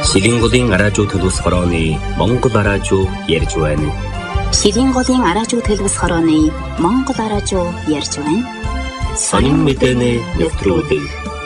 Шилийн голын араажуу төлөвс хорооны Монгол араажуу ярьж байна. Шилийн голын араажуу төлөвс хорооны Монгол араажуу ярьж байна. Сонин мэдээний нэвтрүүлэг.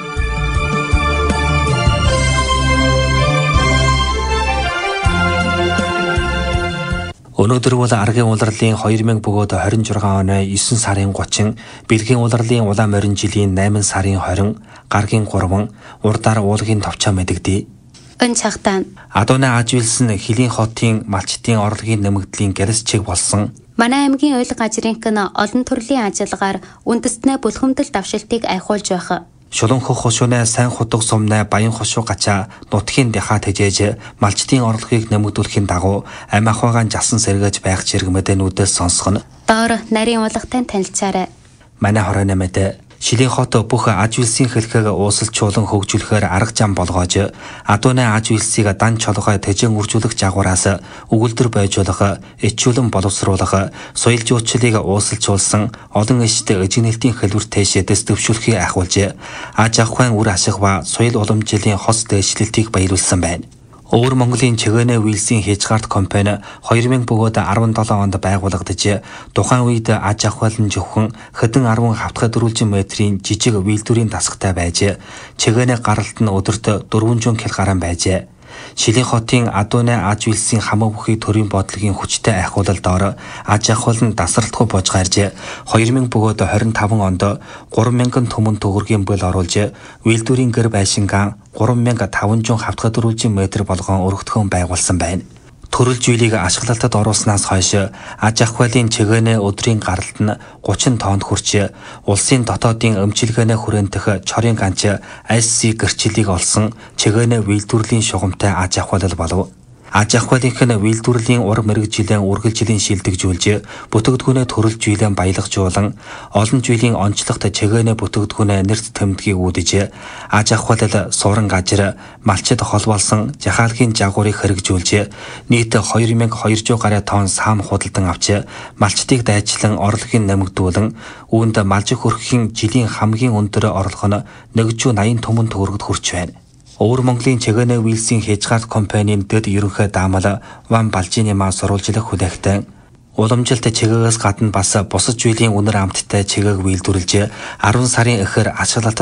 Өнөөдөр бол аргийн улирлын 2026 оны 9 сарын 30, бэлгийн улирлын улаан морин жилийн 8 сарын 20, гаргийн 3, урдаар уулгийн товчоо мэдэгдэе. Өн цагтаа Адууны Ажвилсэн Хилийн хотын малчтын орлогын нэмэгдлийн гэрс чиг болсон. манай аймгийн ойл газрынх нь олон төрлийн ажиллагаар үндэстнээ бүлхэмдэл давшилтыг айхуулж байх. Шулан хөх хошуунаа сайн худаг сумнаа баян хошуу гачаа нутгийн дахаа тэжээж малчтын орлогыг нэмэгдүүлэхийн дагуу амь ахуйгаан жасан сэргээж байх зэрэг мэдээнүүдээс сонсгоно. Доор нарийн улгатай танилцаарай. Манай 28-д Шилийн хот бүх Ажвилсийн хэлхэг уусалжуулан хөгжүүлэхээр арга зам болгоож Адууны Ажвилсийг дан чолгой тэжэн үржүүлэх жагуураас өгүүлбэр байжуулах, ичүүлэн боловсруулах, соёл жуулчлалыг уусалжуулсан олон эштэй эжигнэлтийн хэлбэртэй шидэс төвшүүлэхийг ахиулж аж ахуйн үр ашиг ба соёл уламжлалын хос дэвшлэлтийг баяруулсан байна. Өвөр Монголын Чэгэнэ Вилсийн Хязгаарт компани 2017 онд байгуулагдаж тухайн үед аж ахуйлан зөвхөн хэдэн 10 хавтгай метрийн жижиг вилдүрийн дасгатай байж Чэгэнэ гаралт нь өдөрт 400 кг байжээ. Шилийн хотын Адууны Ажвилсийн хамаг бүхий төрийн бодлогын хүчтэй айхуулалдоор аж ахуйл нь дасралтгүй бож гарж 2025 онд 3000 түмэн төгрөгийн бөл оруулж вилдүрийн гэр байшингаан 3500 хавтгай метр болгон өргөдгөн байгуулсан байна. Төрөл зүйлийг ашиглалтад оруулснаас хойш аж ахуйлын Чэгэнэ өдрийн гаралт нь 30 тонн хүрч улсын дотоодын өмчилгээнэ хүрээнтэх чорын ганч IC гэрчлэлийг олсон Чэгэнэ вилдүрлийн шугамтай аж ахуйлал болов. Аж ахуйлынх нь вилдүрлийн ур мэрэгжилэн үргэлжлэн шилдэгжүүлж бүтээгдэхүүнээ төрөл жилэн баялагжуулан олон жилийн онцлогт Чэгэнэ бүтээгдэхүүнээ нэрт тэмдгийг үүдэж аж ахуйлал суран гажир малчид холбоолсон жахаалгийн жагуурыг хэрэгжүүлж нийт 2200 гаруй тонн саам худалдан авч малчдыг дайчлан орлогын нэмэгдүүлэн үүнд малж хөрөхийн жилийн хамгийн өндөр орлого нь 180 түмэн төгрөгөд хүрч байна. Өвөр Монголын Чэгэнэ Вилсийн Хязгаарт компанийн дэд ерөнхий даамал Ван Балжинемаа сурвалжлах хүлээгтэн уламжилт чигээгээс гадна бас бусад зүйлийн үнэр амттай чигээг вилдүрлж 10 сарын эхээр ашиглалтад